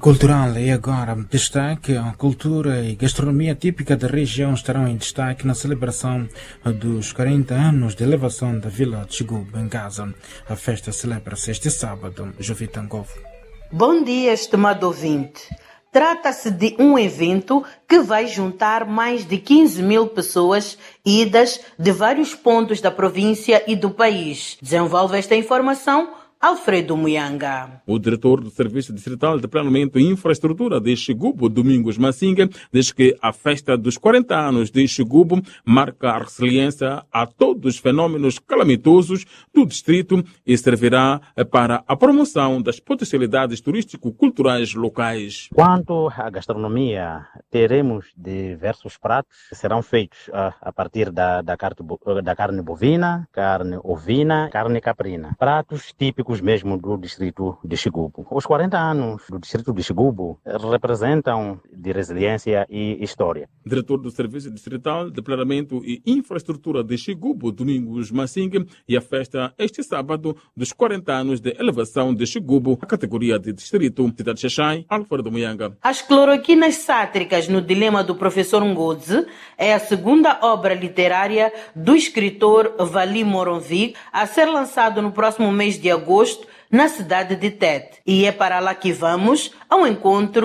Cultural e agora destaque: a cultura e gastronomia típica da região estarão em destaque na celebração dos 40 anos de elevação da Vila de Chigubu, em Gaza. A festa celebra-se este sábado. Jovitangovo. Bom dia, estimado ouvinte. Trata-se de um evento que vai juntar mais de 15.000 pessoas idas de vários pontos da província e do país. Desenvolve esta informação Alfredo Muyanga. O diretor do Serviço Distrital de Planeamento e Infraestrutura de Chigubu, Domingos Massinga, diz que a festa dos 40 anos de Chigubu marca a resiliência a todos os fenômenos calamitosos do distrito e servirá para a promoção das potencialidades turístico-culturais locais. Quanto à gastronomia, teremos diversos pratos que serão feitos a partir da carne bovina, carne ovina, carne caprina. Pratos típicos mesmo do distrito de Chigubu. Os 40 anos do distrito de Chigubu representam de resiliência e história. Diretor do Serviço Distrital de Planeamento e Infraestrutura de Chigubu, Domingos Massinga, e a festa este sábado dos 40 anos de elevação de Chigubu, a categoria de distrito. Cidade de Xaxai, Alfredo Muyanga. As cloroquinas sátricas no dilema do professor Ngozi é a segunda obra literária do escritor Vali Moronvik a ser lançado no próximo mês de agosto na cidade de Tete. E é para lá que vamos ao encontro